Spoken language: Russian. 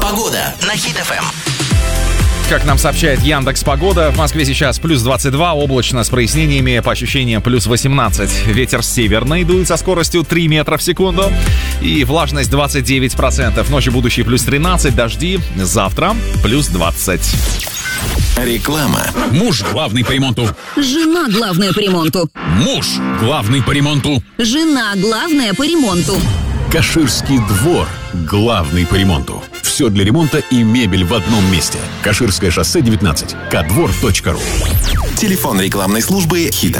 Погода на Хит FM. Как нам сообщает Яндекс.Погода, в Москве сейчас плюс 22, облачно с прояснениями, по ощущениям плюс 18. Ветер северный дует со скоростью 3 метра в секунду. И влажность 29%. Ночью будущий плюс 13, дожди. Завтра плюс 20. Реклама. Муж главный по ремонту. Жена главная по ремонту. Муж главный по ремонту. Жена главная по ремонту. Каширский двор главный по ремонту. Все для ремонта и мебель в одном месте. Каширское шоссе 19. Кадвор.ру. Телефон рекламной службы Хит